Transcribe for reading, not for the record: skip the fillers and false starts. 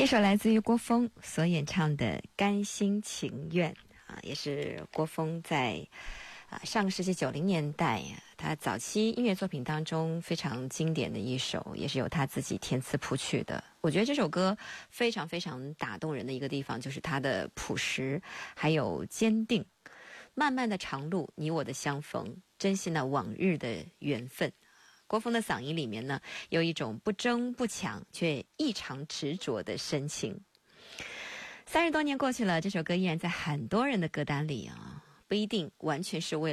一首来自于郭峰所演唱的《甘心情愿》也是郭峰在上个世纪90年代他早期音乐作品当中非常经典的一首，也是由他自己填词谱曲的。我觉得这首歌非常非常打动人的一个地方，就是它的朴实还有坚定。漫漫的长路，你我的相逢，珍惜那往日的缘分。郭峰的嗓音里面呢，有一种不争不抢却异常执着的深情。30多年过去了，这首歌依然在很多人的歌单里不一定完全是为